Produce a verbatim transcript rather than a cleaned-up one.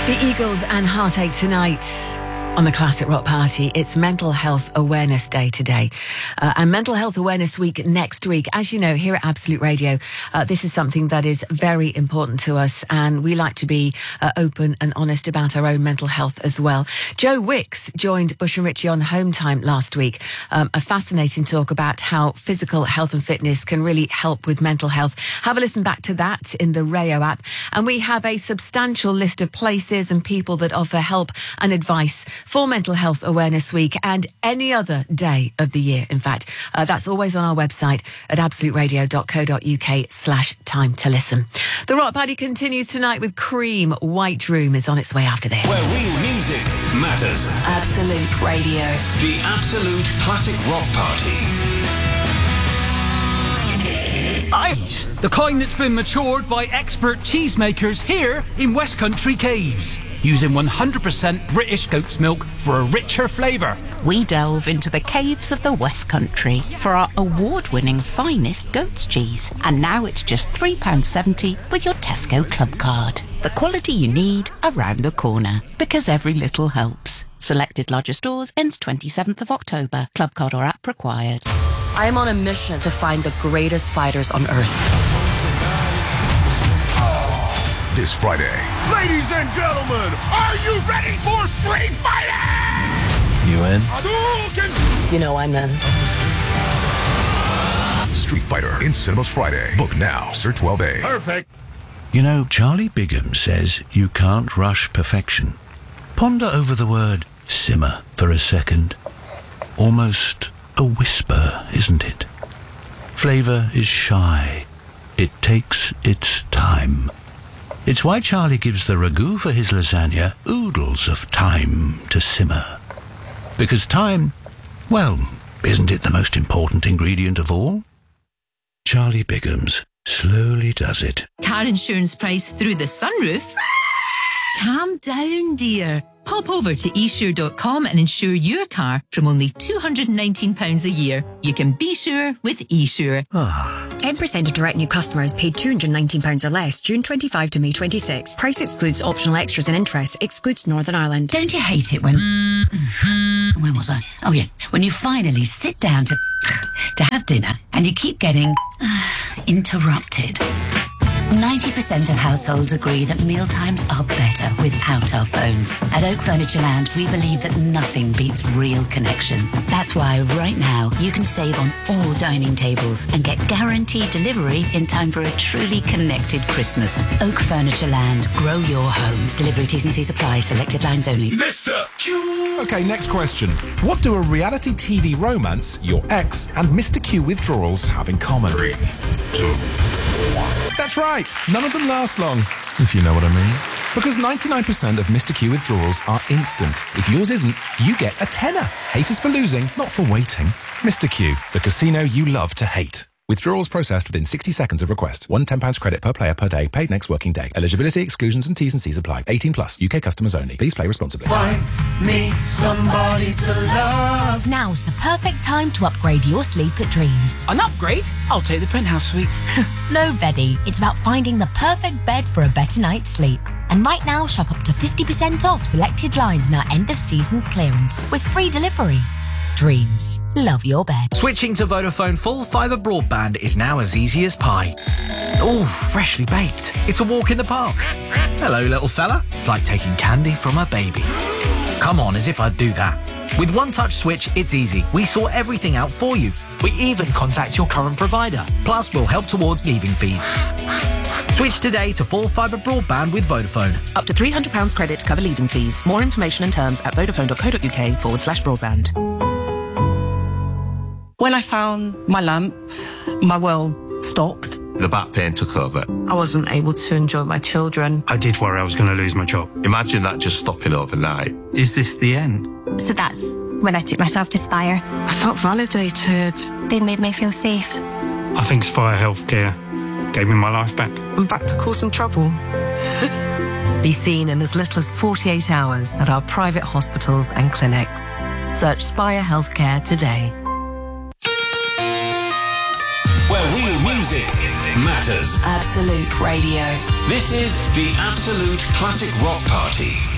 The Eagles and Heartache tonight on the Classic Rock Party. It's Mental Health Awareness Day today. Uh, and Mental Health Awareness Week next week. As you know, here at Absolute Radio, uh, this is something that is very important to us, and we like to be uh, open and honest about our own mental health as well. Joe Wicks joined Bush and Ritchie on Home Time last week. Um, a fascinating talk about how physical health and fitness can really help with mental health. Have a listen back to that in the Rayo app. And we have a substantial list of places and people that offer help and advice for Mental Health Awareness Week and any other day of the year, in fact. Uh, that's always on our website at absoluteradio.co.uk slash time to listen. The Rock Party continues tonight with Cream. White Room is on its way after this. Where real music matters. Absolute Radio. The Absolute Classic Rock Party. Ice, the kind that's been matured by expert cheesemakers here in West Country Caves, using one hundred percent British goat's milk for a richer flavour. We delve into the caves of the West Country for our award-winning finest goat's cheese. And now it's just three pounds seventy with your Tesco Club card. The quality you need around the corner, because every little helps. Selected larger stores ends twenty-seventh of October. Club card or app required. I am on a mission to find the greatest fighters on earth. This Friday. Ladies and gentlemen, are you ready for Street Fighting? You in? You know I'm in. Street Fighter in cinemas Friday. Book now. Sir twelve A. Perfect. You know, Charlie Bigham says you can't rush perfection. Ponder over the word simmer for a second. Almost a whisper, isn't it? Flavour is shy. It takes its time. It's why Charlie gives the ragu for his lasagna oodles of time to simmer. Because time, well, isn't it the most important ingredient of all? Charlie Bigham's slowly does it. Car insurance price through the sunroof? Calm down, dear. Pop over to e sure dot com and insure your car from only two hundred nineteen pounds a year. You can be sure with eSure. ten percent of direct new customers paid two hundred nineteen pounds or less June twenty-fifth to May twenty-sixth. Price excludes optional extras and interest. Excludes Northern Ireland. Don't you hate it when... Where was I? Oh, yeah. When you finally sit down to... to have dinner and you keep getting... interrupted. ninety percent of households agree that mealtimes are better without our phones. At Oak Furniture Land, we believe that nothing beats real connection. That's why right now you can save on all dining tables and get guaranteed delivery in time for a truly connected Christmas. Oak Furniture Land. Grow your home. Delivery T's and C's apply. Selected lines only. Mister Q. Okay, next question. What do a reality T V romance, your ex, and Mister Q withdrawals have in common? Three, two, one. That's right. None of them last long, if you know what I mean. Because ninety-nine percent of Mister Q withdrawals are instant. If yours isn't, you get a tenner. Hate us for losing, not for waiting. Mister Q, the casino you love to hate. Withdrawals processed within sixty seconds of request. One ten pounds credit per player per day, paid next working day. Eligibility, exclusions and T's and C's apply. eighteen plus, U K customers only. Please play responsibly. Find me somebody to love. Now's the perfect time to upgrade your sleep at Dreams. An upgrade? I'll take the penthouse suite. No, Betty. It's about finding the perfect bed for a better night's sleep. And right now, shop up to fifty percent off selected lines in our end-of-season clearance with free delivery. Dreams. Love your bed. Switching to Vodafone full fibre broadband is now as easy as pie. Oh, freshly baked. It's a walk in the park. Hello, little fella. It's like taking candy from a baby. Come on, as if I'd do that. With One Touch Switch, it's easy. We sort everything out for you. We even contact your current provider. Plus, we'll help towards leaving fees. Switch today to full fibre broadband with Vodafone. Up to three hundred pounds credit to cover leaving fees. More information and terms at vodafone.co.uk forward slash broadband. When I found my lamp, my world stopped. The back pain took over. I wasn't able to enjoy my children. I did worry I was going to lose my job. Imagine that just stopping overnight. Is this the end? So that's when I took myself to Spire. I felt validated. They made me feel safe. I think Spire Healthcare gave me my life back. I'm back to causing trouble. Be seen in as little as forty-eight hours at our private hospitals and clinics. Search Spire Healthcare today. Where real music matters. Absolute Radio. This is the Absolute Classic Rock Party.